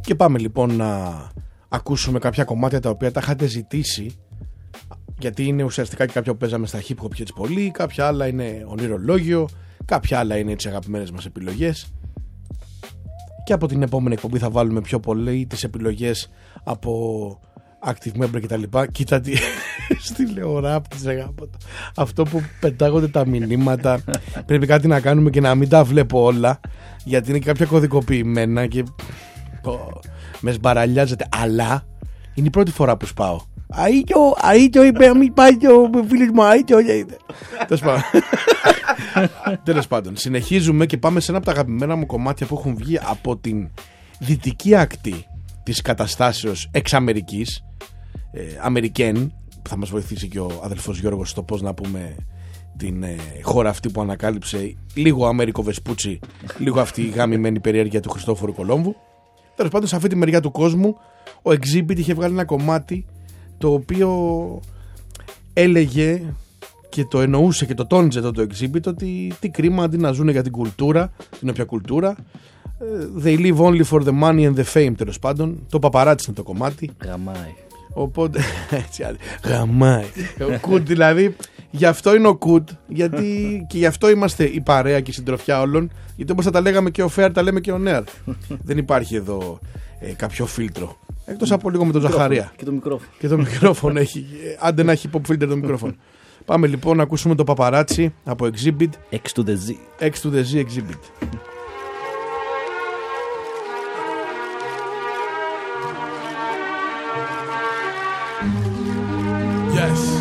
Και πάμε λοιπόν να ακούσουμε κάποια κομμάτια τα οποία τα είχατε ζητήσει, γιατί είναι ουσιαστικά και κάποια που παίζαμε στα hip hop έτσι πολύ, κάποια άλλα είναι ονειρολόγιο, κάποια άλλα είναι τις αγαπημένες μας επιλογές. Και από την επόμενη εκπομπή θα βάλουμε πιο πολύ τις επιλογές από active member και τα λοιπά. Κοίτα τι στη λεωράπ της αυτό που πετάγονται τα μηνύματα. Πρέπει κάτι να κάνουμε και να μην τα βλέπω όλα, γιατί είναι και κάποια κωδικοποιημένα και με σμπαραλιάζεται. Αλλά είναι η πρώτη φορά που σπάω. Αΐτιο είπε, μην πάει και ο φίλος μου, αΐτιο. Τέλος πάντων, συνεχίζουμε και πάμε σε ένα από τα αγαπημένα μου κομμάτια που έχουν βγει από την δυτική ακτή της καταστάσεως εξ Αμερικής, Αμερικέν, που θα μας βοηθήσει και ο αδελφός Γιώργος στο πώς να πούμε την χώρα αυτή που ανακάλυψε λίγο Αμέρικο Βεσπούτσι, λίγο αυτή η γαμημένη περιέργεια του Χριστόφορου Κολόμβου. Τέλος πάντων, σε αυτή τη μεριά του κόσμου ο Exhibit είχε βγάλει ένα κομμάτι το οποίο έλεγε και το εννοούσε και το τόνιζε το Exhibit, ότι τι κρίμα αντί να ζουν για την κουλτούρα, την όποια κουλτούρα, they live only for the money and the fame. Τέλος πάντων, το παπαράτσι είναι το κομμάτι. Γαμάει. Οπότε, έτσι, γαμάει. Ο Κουτ δηλαδή, γι' αυτό είναι ο Κουτ, γιατί και γι' αυτό είμαστε η παρέα και η συντροφιά όλων, γιατί όπως θα τα λέγαμε και ο Fair, τα λέμε και ο Νέαρ. Δεν υπάρχει εδώ κάποιο φίλτρο. Εκτός από λίγο με τον Ζαχαρία. Και το μικρόφωνο. Και το μικρόφωνο έχει. Άντε να έχει pop filter το μικρόφωνο. Πάμε λοιπόν να ακούσουμε το παπαράτσι από Exhibit. X to the Z. X to the Z Exhibit. Yes.